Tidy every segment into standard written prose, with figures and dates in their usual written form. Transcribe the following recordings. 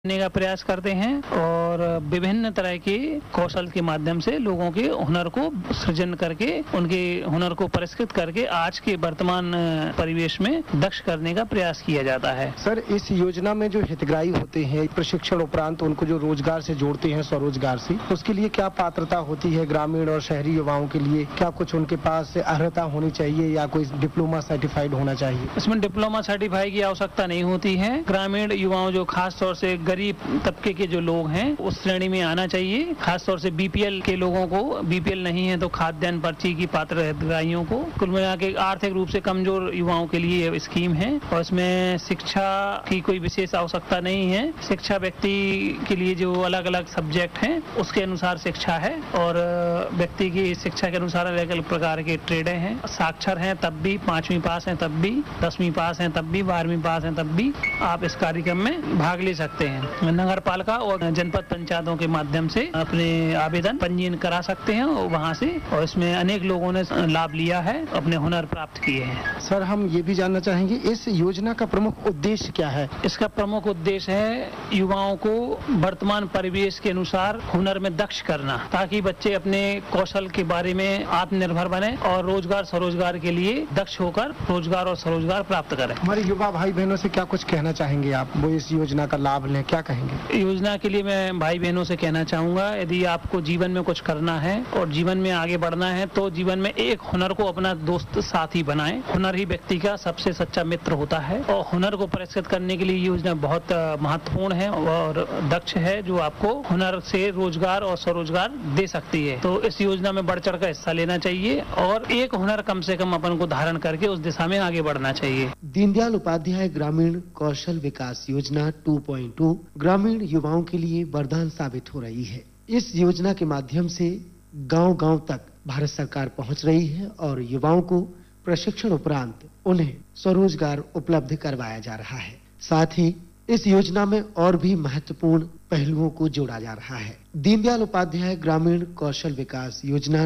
करने का प्रयास करते हैं और विभिन्न तरह के कौशल के माध्यम से लोगों के हुनर को सृजन करके उनके हुनर को परिष्कृत करके आज के वर्तमान परिवेश में दक्ष करने का प्रयास किया जाता है। सर, इस योजना में जो हितग्राही होते हैं प्रशिक्षण उपरांत उनको जो रोजगार से जोड़ते हैं स्वरोजगार से, उसके लिए क्या पात्रता होती है ग्रामीण और शहरी युवाओं के लिए? क्या कुछ उनके पास अर्हता होनी चाहिए या कोई डिप्लोमा सर्टिफाइड होना चाहिए? इसमें डिप्लोमा सर्टिफाइड की आवश्यकता नहीं होती है। ग्रामीण युवाओं जो खास तौर से गरीब तबके के जो लोग हैं उस श्रेणी में आना चाहिए। खासतौर से बीपीएल के लोगों को, बीपीएल नहीं है तो खाद्यान्न पर्ची की पात्र हितग्राहियों को, कुल मिला के आर्थिक रूप से कमजोर युवाओं के लिए ये स्कीम है और इसमें शिक्षा की कोई विशेष आवश्यकता नहीं है। शिक्षा व्यक्ति के लिए जो अलग अलग सब्जेक्ट हैं उसके अनुसार शिक्षा है और व्यक्ति की शिक्षा के अनुसार अलग अलग प्रकार के ट्रेडें हैं। साक्षर हैं तब भी, 5वीं पास हैं तब भी, 10वीं पास हैं तब भी, 12वीं पास हैं तब भी आप इस कार्यक्रम में भाग ले सकते हैं। नगर पालिका और जनपद पंचायतों के माध्यम से अपने आवेदन पंजीयन करा सकते हैं और वहां से, और इसमें अनेक लोगों ने लाभ लिया है, अपने हुनर प्राप्त किए हैं। सर, हम ये भी जानना चाहेंगे इस योजना का प्रमुख उद्देश्य क्या है? इसका प्रमुख उद्देश्य है युवाओं को वर्तमान परिवेश के अनुसार हुनर में दक्ष करना, ताकि बच्चे अपने कौशल के बारे में आत्मनिर्भर बने और रोजगार स्वरोजगार के लिए दक्ष होकर रोजगार और स्वरोजगार प्राप्त करें। हमारे युवा भाई बहनों से क्या कुछ कहना चाहेंगे आप? वो इस योजना का लाभ लें, क्या कहेंगे? योजना के लिए मैं भाई बहनों से कहना चाहूंगा, यदि आपको जीवन में कुछ करना है और जीवन में आगे बढ़ना है तो जीवन में एक हुनर को अपना दोस्त साथी बनाएं। हुनर ही व्यक्ति का सबसे सच्चा मित्र होता है और हुनर को परिष्कृत करने के लिए योजना बहुत महत्वपूर्ण है और दक्ष है, जो आपको हुनर से रोजगार और स्वरोजगार दे सकती है। तो इस योजना में बढ़ चढ़ कर हिस्सा लेना चाहिए और एक हुनर कम से कम अपन को धारण करके उस दिशा में आगे बढ़ना चाहिए। दीनदयाल उपाध्याय ग्रामीण कौशल विकास योजना 2.2 ग्रामीण युवाओं के लिए वरदान साबित हो रही है। इस योजना के माध्यम से गांव-गांव तक भारत सरकार पहुंच रही है और युवाओं को प्रशिक्षण उपरांत उन्हें स्वरोजगार उपलब्ध करवाया जा रहा है। साथ ही इस योजना में और भी महत्वपूर्ण पहलुओं को जोड़ा जा रहा है। दीनदयाल उपाध्याय ग्रामीण कौशल विकास योजना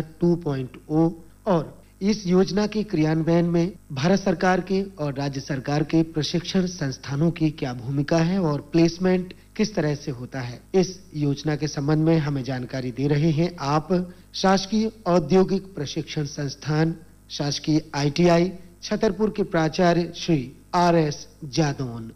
2.0 और इस योजना के क्रियान्वयन में भारत सरकार के और राज्य सरकार के प्रशिक्षण संस्थानों की क्या भूमिका है और प्लेसमेंट किस तरह से होता है, इस योजना के संबंध में हमें जानकारी दे रहे हैं आप शासकीय औद्योगिक प्रशिक्षण संस्थान शासकीय ITI छतरपुर के प्राचार्य Shri RS Jadaun.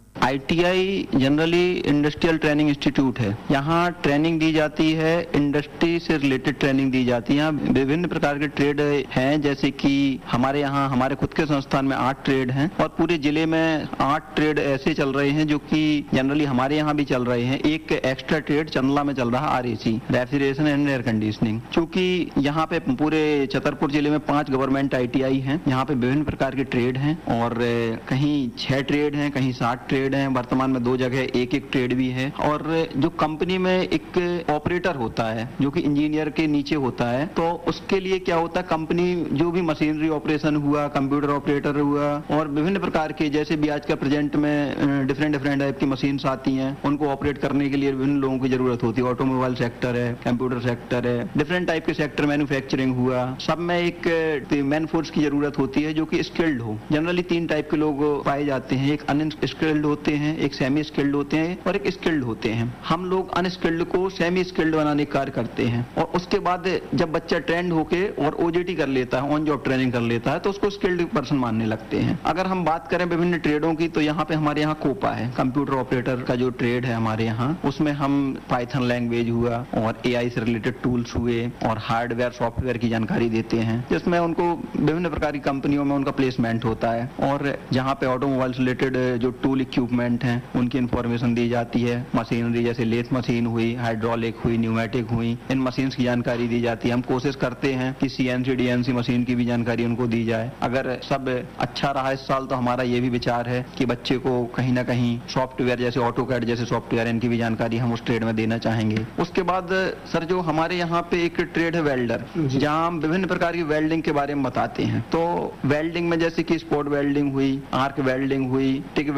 ITI generally industrial training institute है। यहाँ ट्रेनिंग दी जाती है, इंडस्ट्री से रिलेटेड ट्रेनिंग दी जाती है। यहाँ विभिन्न प्रकार के ट्रेड हैं, जैसे कि हमारे यहाँ हमारे खुद के संस्थान में 8 ट्रेड हैं और पूरे जिले में 8 ट्रेड ऐसे चल रहे हैं जो कि जनरली हमारे यहाँ भी चल रहे हैं। एक एक्स्ट्रा ट्रेड चंदला में चल रहा RAC, refrigeration and air conditioning. चूंकि यहाँ पे पूरे छतरपुर जिले में 5 गवर्नमेंट ITI हैं, यहाँ पे विभिन्न प्रकार के ट्रेड हैं और कहीं 6 ट्रेड हैं, कहीं 60 ट्रेड हैं। वर्तमान में 2 जगह एक ट्रेड भी है और जो कंपनी में एक ऑपरेटर होता है जो कि इंजीनियर के नीचे होता है, तो उसके लिए क्या होता है, कंपनी जो भी मशीनरी ऑपरेशन हुआ, कंप्यूटर ऑपरेटर हुआ और विभिन्न प्रकार के, जैसे भी आज का प्रेजेंट में डिफरेंट टाइप की मशीन्स आती हैं, उनको ऑपरेट करने के लिए विभिन्न लोगों की जरूरत होती है। ऑटोमोबाइल सेक्टर है, कंप्यूटर सेक्टर है, डिफरेंट टाइप के सेक्टर, मैन्युफैक्चरिंग हुआ, सब में एक मैन फोर्स की जरूरत होती है जो कि स्किल्ड हो। जनरली 3 टाइप के लोग पाए जाते हैं, एक अनस्किल्ड होते हैं, एक सेमी स्किल्ड होते हैं और एक स्किल्ड होते हैं। हम लोग अनस्किल्ड को सेमी स्किल्ड बनाने का कार्य करते हैं और उसके बाद जब बच्चा ट्रेंड होके और OJT कर लेता है, ऑन जॉब ट्रेनिंग कर लेता है, तो उसको स्किल्ड पर्सन मानने लगते हैं। अगर हम बात करें विभिन्न ट्रेडों की, तो यहाँ पे हमारे यहाँ कोपा है, कंप्यूटर ऑपरेटर का जो ट्रेड है हमारे यहाँ, उसमें हम पाइथन लैंग्वेज हुआ और AI से रिलेटेड टूल्स हुए और हार्डवेयर सॉफ्टवेयर की जानकारी देते हैं, जिसमें उनको विभिन्न प्रकार की कंपनियों में उनका प्लेसमेंट होता है। और जहाँ पे ऑटोमोबाइल से रिलेटेड जो टूल इक्विपमेंट हैं उनकी इंफॉर्मेशन दी जाती है। मशीनरी जैसे लेथ मशीन हुई, हाइड्रोलिक हुई, न्यूमेटिक हुई, इन मशीन्स की जानकारी दी जाती है। हम कोशिश करते हैं कि CNC DNC मशीन की भी जानकारी उनको दी जाए। अगर सब अच्छा रहा इस साल तो हमारा ये भी विचार है कि बच्चे को कहीं ना कहीं सॉफ्टवेयर जैसे AutoCAD जैसे सॉफ्टवेयर, इनकी भी जानकारी हम उस ट्रेड में देना चाहेंगे। उसके बाद सर जो हमारे यहाँ पे एक ट्रेड है वेल्डर, जहाँ हम विभिन्न प्रकार की वेल्डिंग के बारे में बताते हैं। तो वेल्डिंग में जैसे कि स्पॉट वेल्डिंग हुई, आर्क वेल्डिंग हुई, टिक वेल्डिंग हुई,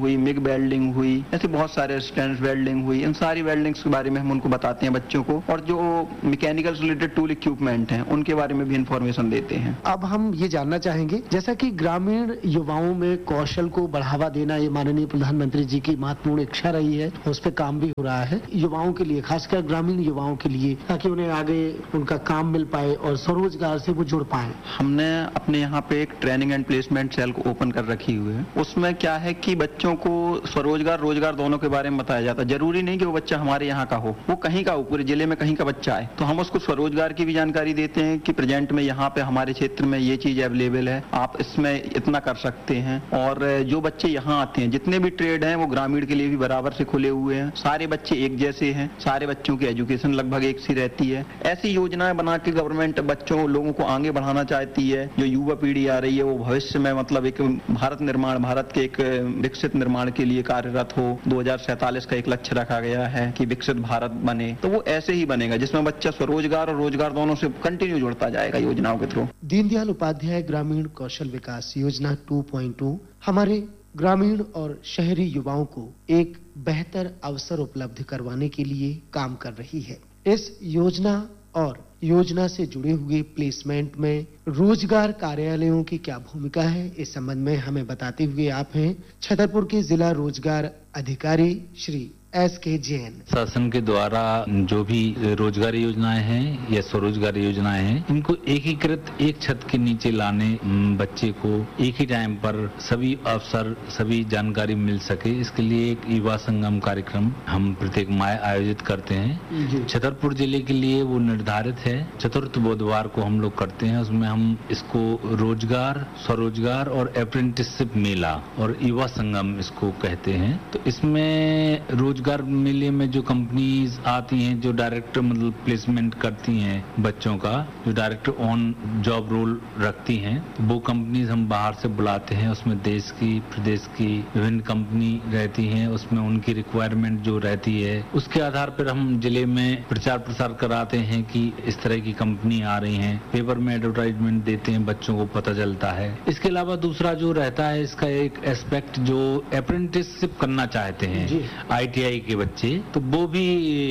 हुई, मिग वेल्डिंग हुई, ऐसे बहुत सारे स्टैंड वेल्डिंग हुई, इन सारी वेल्डिंग्स के बारे में हम उनको बताते हैं बच्चों को, और जो मैकेनिकल रिलेटेड टूल इक्विपमेंट हैं उनके बारे में भी इंफॉर्मेशन देते हैं। अब हम ये जानना चाहेंगे, जैसा कि ग्रामीण युवाओं में कौशल को बढ़ावा देना ये माननीय प्रधानमंत्री जी की महत्वपूर्ण इच्छा रही है, उस पर काम भी हो रहा है युवाओं के लिए, खासकर ग्रामीण युवाओं के लिए, ताकि उन्हें आगे उनका काम मिल पाए और स्वरोजगार से वो जुड़ पाए। हमने अपने यहाँ पे एक ट्रेनिंग एंड प्लेसमेंट सेल को ओपन कर रखी हुई है। उसमें क्या है कि बच्चों को स्वरोजगार, रोजगार दोनों के बारे में बताया जाता है। जरूरी नहीं कि वो बच्चा हमारे यहाँ का हो, वो कहीं का हो, पूरे जिले में कहीं का बच्चा है, तो हम उसको स्वरोजगार की भी जानकारी देते हैं कि प्रेजेंट में यहाँ पे हमारे क्षेत्र में ये चीज अवेलेबल है, आप इसमें इतना कर सकते हैं। और जो बच्चे यहाँ आते हैं, जितने भी ट्रेड हैं वो ग्रामीण के लिए भी बराबर से खुले हुए हैं। सारे बच्चे एक जैसे हैं, सारे बच्चों की एजुकेशन लगभग एक सी रहती है। ऐसी योजनाएं बना के गवर्नमेंट बच्चों लोगों को आगे बढ़ाना चाहती है। जो युवा पीढ़ी आ रही है वो भविष्य में मतलब एक भारत निर्माण, भारत के एक विकसित निर्माण के लिए कार्यरत हो। 2047 का एक लक्ष्य रखा गया है कि विकसित भारत बने, तो वो ऐसे ही बनेगा जिसमें बच्चा स्वरोजगार और रोजगार दोनों से कंटिन्यू जुड़ता जाएगा योजनाओं के थ्रू। दीनदयाल उपाध्याय ग्रामीण कौशल विकास योजना 2.2 हमारे ग्रामीण और शहरी युवाओं को एक बेहतर अवसर उपलब्ध करवाने के लिए काम कर रही है। इस योजना और योजना से जुड़े हुए प्लेसमेंट में रोजगार कार्यालयों की क्या भूमिका है, इस संबंध में हमें बताते हुए आप हैं छतरपुर के जिला रोजगार अधिकारी श्री SK जैन। शासन के द्वारा जो भी रोजगार योजनाएं हैं या स्वरोजगार योजनाएं हैं, इनको एकीकृत एक छत के नीचे लाने, बच्चे को एक ही टाइम पर सभी अवसर, सभी जानकारी मिल सके, इसके लिए एक युवा संगम कार्यक्रम हम प्रत्येक माह आयोजित करते हैं। छतरपुर जिले के लिए वो निर्धारित है, चतुर्थ बुधवार को हम लोग करते हैं। उसमें हम इसको रोजगार, स्वरोजगार और अप्रेंटिसशिप मेला और युवा संगम इसको कहते हैं। तो इसमें रोजगार मेले में जो कंपनीज आती हैं, जो डायरेक्ट मतलब प्लेसमेंट करती हैं बच्चों का, जो डायरेक्ट ऑन जॉब रोल रखती हैं, वो कंपनीज हम बाहर से बुलाते हैं। उसमें देश की, प्रदेश की विभिन्न कंपनी रहती हैं, उसमें उनकी रिक्वायरमेंट जो रहती है उसके आधार पर हम जिले में प्रचार प्रसार कराते हैं कि इस तरह की कंपनी आ रही हैं, पेपर में एडवर्टाइजमेंट देते हैं, बच्चों को पता चलता है। इसके अलावा दूसरा जो रहता है इसका एक एस्पेक्ट, जो अप्रेंटिसशिप करना चाहते हैं ITI के बच्चे, तो वो भी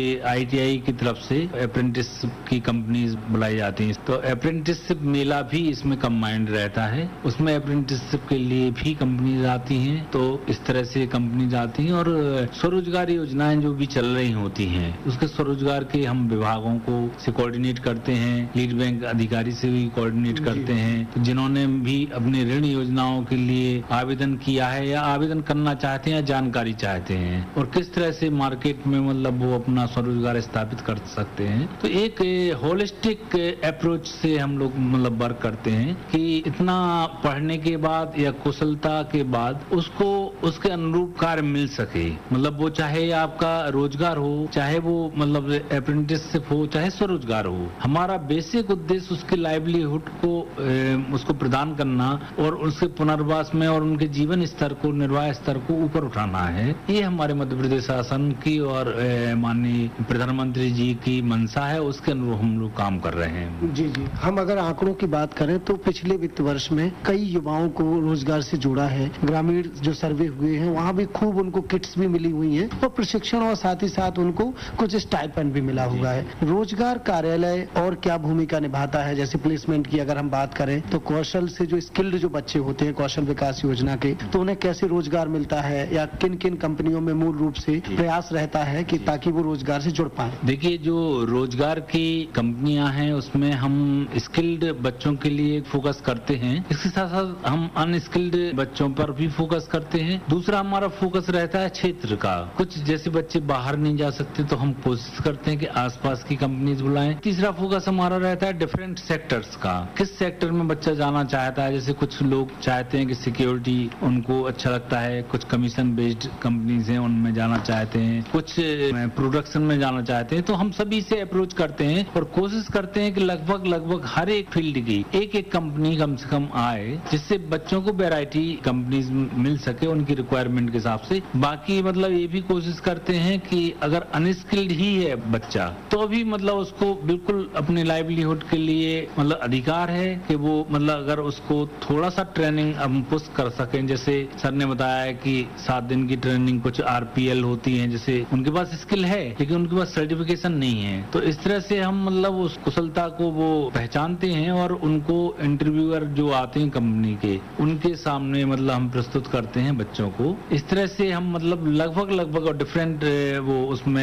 ITI की तरफ से अप्रेंटिसशिप की कंपनीज बुलाई जाती हैं। तो अप्रेंटिसशिप मेला भी इसमें कंबाइंड रहता है, उसमें अप्रेंटिसशिप के लिए भी कंपनीज आती हैं। तो इस तरह से कंपनीज आती हैं और स्वरोजगार योजनाएं जो भी चल रही होती हैं उसके स्वरोजगार के हम विभागों को से कोऑर्डिनेट करते हैं, लीड बैंक अधिकारी से भी कोऑर्डिनेट करते हैं। तो जिन्होंने भी अपने ऋण योजनाओं के लिए आवेदन किया है या आवेदन करना चाहते हैं या जानकारी चाहते हैं और किस तरह से मार्केट में मतलब वो अपना स्वरोजगार स्थापित कर सकते हैं, तो एक होलिस्टिक अप्रोच से हम लोग मतलब वर्क करते हैं कि इतना पढ़ने के बाद या कुशलता के बाद उसको उसके अनुरूप कार्य मिल सके। मतलब वो चाहे आपका रोजगार हो, चाहे वो मतलब अप्रेंटिसशिप हो, चाहे स्वरोजगार हो, हमारा बेसिक उद्देश्य उसके लाइवलीहुड को उसको प्रदान करना और उसके पुनर्वास में और उनके जीवन स्तर को, निर्वाह स्तर को ऊपर उठाना है। ये हमारे मध्य प्रदेश शासन की और माननीय प्रधानमंत्री जी की मंशा है, उसके अनुरूप हम लोग काम कर रहे हैं। जी। हम अगर आंकड़ों की बात करें तो पिछले वित्त वर्ष में कई युवाओं को रोजगार से जोड़ा है। ग्रामीण जो सर्वे हुए हैं वहाँ भी खूब उनको किट्स भी मिली हुई हैं और प्रशिक्षण और साथ ही साथ उनको कुछ स्टाइपेंड भी मिला हुआ है। रोजगार कार्यालय और क्या भूमिका निभाता है? जैसे प्लेसमेंट की अगर हम बात करें तो कौशल से जो स्किल्ड जो बच्चे होते हैं कौशल विकास योजना के, तो उन्हें कैसे रोजगार मिलता है या किन किन कंपनियों में मूल रूप से प्रयास रहता है कि ताकि वो रोजगार से जुड़ पाए? देखिए, जो रोजगार की कंपनियां हैं उसमें हम स्किल्ड बच्चों के लिए फोकस करते हैं, इसके साथ साथ हम अनस्किल्ड बच्चों पर भी फोकस करते हैं। दूसरा हमारा फोकस रहता है क्षेत्र का। कुछ जैसे बच्चे बाहर नहीं जा सकते तो हम कोशिश करते हैं कि आसपास की कंपनीज बुलाएं। तीसरा फोकस हमारा रहता है डिफरेंट सेक्टर्स का, किस सेक्टर में बच्चा जाना चाहता है। जैसे कुछ लोग चाहते हैं कि सिक्योरिटी उनको अच्छा लगता है, कुछ कमीशन बेस्ड कंपनीज हैं उनमें जाना चाहते चाहते हैं, कुछ प्रोडक्शन में जाना चाहते हैं, तो हम सभी से अप्रोच करते हैं और कोशिश करते हैं कि लगभग हर एक फील्ड की एक कंपनी कम से कम आए, जिससे बच्चों को वैरायटी कंपनीज मिल सके उनकी रिक्वायरमेंट के हिसाब से। बाकी मतलब ये भी कोशिश करते हैं कि अगर अनस्किल्ड ही है बच्चा तो भी मतलब उसको बिल्कुल अपने लाइवलीहुड के लिए मतलब अधिकार है कि वो मतलब अगर उसको थोड़ा सा ट्रेनिंग हम पुश कर सकें। जैसे सर ने बताया कि 7 दिन की ट्रेनिंग कुछ RPL होती है, जैसे उनके पास स्किल है लेकिन उनके पास सर्टिफिकेशन नहीं है, तो इस तरह से हम मतलब उस कुशलता को वो पहचानते हैं और उनको इंटरव्यूअर जो आते हैं कंपनी के उनके सामने मतलब हम प्रस्तुत करते हैं बच्चों को। इस तरह से हम मतलब लगभग और डिफरेंट वो उसमें